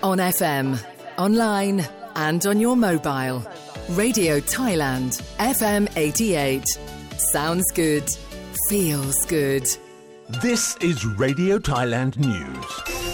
On FM, online and on your mobile. Radio Thailand, FM 88. Sounds good. Feels good. This is Radio Thailand News.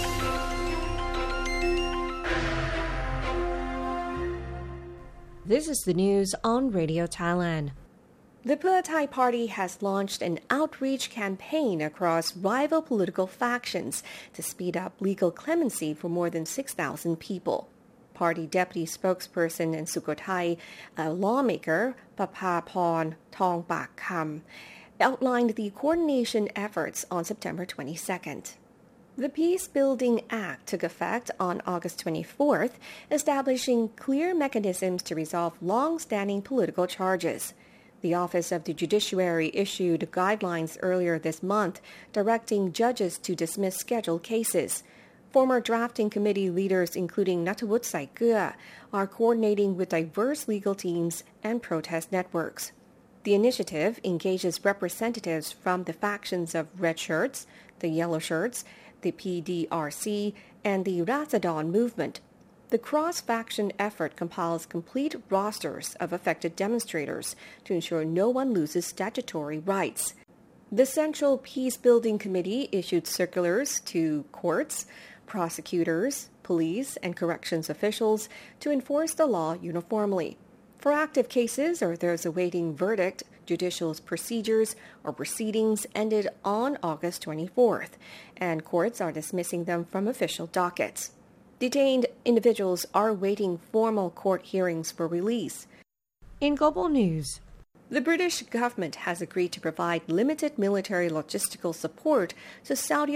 This is the news on Radio Thailand. The Pheu Thai Party has launched an outreach campaign across rival political factions to speed up legal clemency for more than 6,000 people. Party deputy spokesperson in Sukhothai, a lawmaker, Papaporn Thongpakkam, outlined the coordination efforts on September 22nd. The Peace Building Act took effect on August 24th, establishing clear mechanisms to resolve long-standing political charges. The Office of the Judiciary issued guidelines earlier this month directing judges to dismiss scheduled cases. Former drafting committee leaders, including Nattawut Saikia, are coordinating with diverse legal teams and protest networks. The initiative engages representatives from the factions of Red Shirts, the Yellow Shirts, the PDRC, and the Ratsadon movement. The cross-faction effort compiles complete rosters of affected demonstrators to ensure no one loses statutory rights. The Central Peace-Building Committee issued circulars to courts, prosecutors, police, and corrections officials to enforce the law uniformly. For active cases or those awaiting verdict, judicial procedures or proceedings ended on August 24th, and courts are dismissing them from official dockets. Detained individuals are awaiting formal court hearings for release. In global news, the British government has agreed to provide limited military logistical support to Saudi